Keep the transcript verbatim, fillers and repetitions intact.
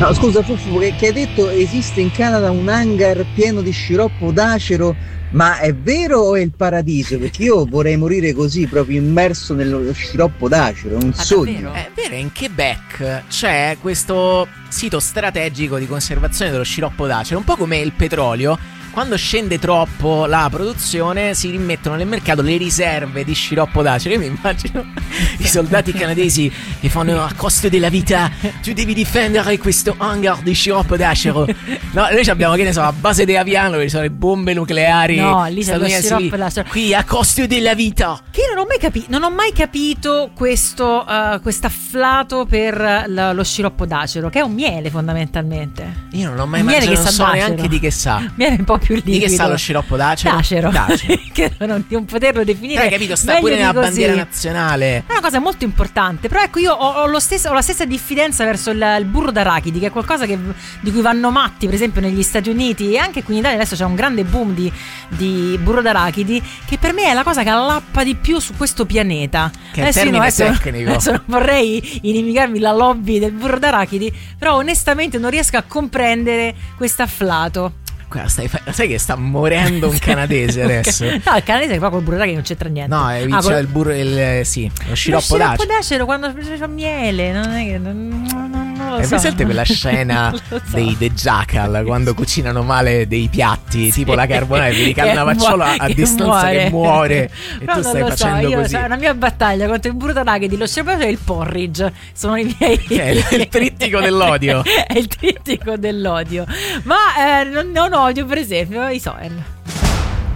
No, scusa Fuffu, che, che hai detto esiste in Canada un hangar pieno di sciroppo d'acero, ma è vero o è il paradiso? Perché io vorrei morire così, proprio immerso nello sciroppo d'acero, è un Ah, sogno. davvero? È vero, in Quebec c'è questo sito strategico di conservazione dello sciroppo d'acero, un po' come il petrolio. Quando scende troppo la produzione si rimettono nel mercato le riserve di sciroppo d'acero. Io mi immagino i soldati canadesi che fanno a costo della vita: tu devi difendere questo hangar di sciroppo d'acero. No, noi abbiamo, che ne so, a base di Aviano, che sono le bombe nucleari. No, lì c'è lo statunitensi, sciroppo d'acero. qui a costo della vita. Che io non ho mai capito, non ho mai capito questo uh, quest'afflato per la- lo sciroppo d'acero, che è un miele fondamentalmente. Io non l'ho mai Un miele mangiato, che non sa so d'acero. neanche di che sa. Miele un po' più liquido. Di che sa lo sciroppo d'acero? D'acero. D'acero. Che non, non poterlo definire. Hai capito? Sta meglio pure di nella così. bandiera nazionale. È una cosa molto importante. Però ecco, io ho, ho lo stesso, ho la stessa diffidenza verso il, il burro d'arachidi, che è qualcosa che, di cui vanno matti, per esempio negli Stati Uniti, e anche qui in Italia adesso c'è un grande boom di, di burro d'arachidi, che per me è la cosa che allappa di più su questo pianeta. Che è Adesso io termine adesso, tecnico. adesso non vorrei inimicarmi la lobby del burro d'arachidi, però onestamente non riesco a comprendere questo afflato. Guarda, stai fa- sai che sta morendo un canadese adesso? No, il canadese però col burro d'arachidi non c'entra niente. No, è Ah, c'è col- il burro, il, sì, lo sciroppo lo d'acero. sciroppo d'acero quando c'è miele, non è che non, non, non lo Hai so. presente quella scena Non lo so. dei The Jackal quando cucinano male dei piatti, Sì. tipo la carbonara, e vedi Che Cannavacciolo a, a muore, distanza che che muore e Però tu non stai lo facendo so, io, così. cioè, la mia battaglia contro il burro d'arachidi, lo sciroppo d'acero e il porridge sono i miei. Che è il- il trittico dell'odio. È il trittico dell'odio. Ma eh, non, non odio per esempio i Soen.